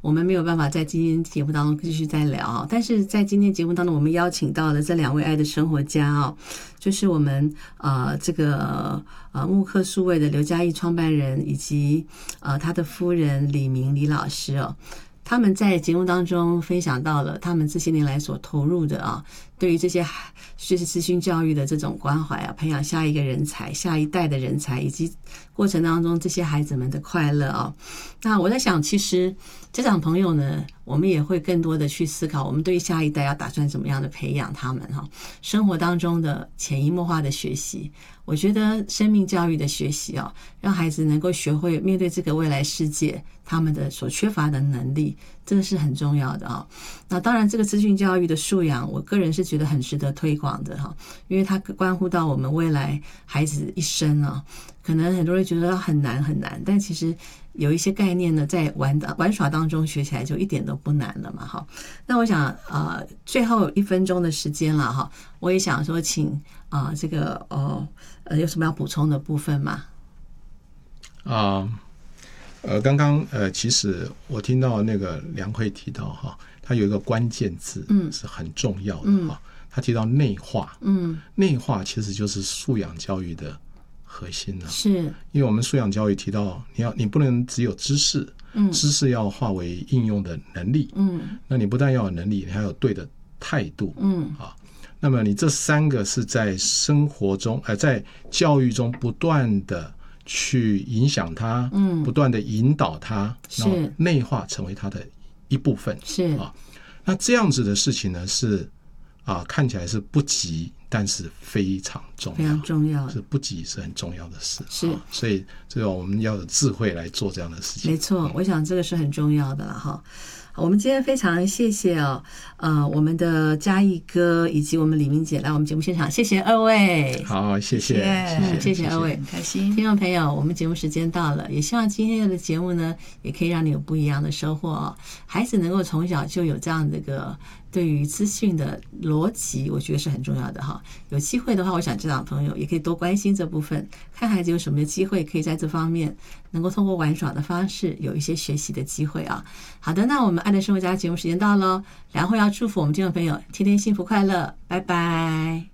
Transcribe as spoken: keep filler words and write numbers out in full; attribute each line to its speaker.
Speaker 1: 我们没有办法在今天节目当中继续再聊，但是在今天节目当中，我们邀请到了这两位爱的生活家哦，就是我们呃这个呃慕课数位的刘嘉义创办人，以及呃他的夫人李明李老师哦。他们在节目当中分享到了他们这些年来所投入的啊，对于这些就是资讯教育的这种关怀啊，培养下一个人才、下一代的人才，以及过程当中这些孩子们的快乐啊。那我在想，其实家长朋友呢，我们也会更多的去思考，我们对于下一代要打算怎么样的培养他们哈，生活当中的潜移默化的学习。我觉得生命教育的学习啊，让孩子能够学会面对这个未来世界他们的所缺乏的能力，这个是很重要的啊。那当然这个资讯教育的素养，我个人是觉得很值得推广的哈，因为它关乎到我们未来孩子一生啊。可能很多人觉得很难很难，但其实有一些概念呢，在玩玩耍当中学起来就一点都不难了嘛哈。那我想呃最后一分钟的时间了哈，我也想说请啊、呃、这个哦呃有什么要补充的部分吗？
Speaker 2: 啊呃刚刚呃其实我听到那个梁慧提到哈，他有一个关键字嗯是很重要的哈、嗯，他提到内化，嗯，内化其实就是素养教育的核心呢、啊，
Speaker 1: 是
Speaker 2: 因为我们素养教育提到，你要你不能只有知识，嗯，知识要化为应用的能力，嗯，那你不但要有能力，你还要有对的态度，嗯啊，那么你这三个是在生活中，呃，在教育中不断的去影响他，嗯，不断的引导他，然后内化成为他的一部分，
Speaker 1: 是
Speaker 2: 啊，那这样子的事情呢，是啊，看起来是不急。但是非常重要，
Speaker 1: 非常重要，
Speaker 2: 是不急是很重要的事，
Speaker 1: 是，
Speaker 2: 哦、所以这个我们要有智慧来做这样的事情。
Speaker 1: 没错，我想这个是很重要的了哈。我们今天非常谢谢哦，呃，我们的嘉义哥以及我们李明姐来我们节目现场，谢谢二位。
Speaker 2: 好，谢谢，谢
Speaker 1: 谢，谢谢二位，
Speaker 3: 很开心。
Speaker 1: 听众朋友，我们节目时间到了，也希望今天的节目呢，也可以让你有不一样的收获哦。孩子能够从小就有这样的一个对于资讯的逻辑，我觉得是很重要的哈。有机会的话，我想家长朋友也可以多关心这部分，看孩子有什么机会可以在这方面能够通过玩耍的方式有一些学习的机会啊。好的，那我们爱的生活家节目时间到了，然后要祝福我们听众朋友天天幸福快乐，拜拜。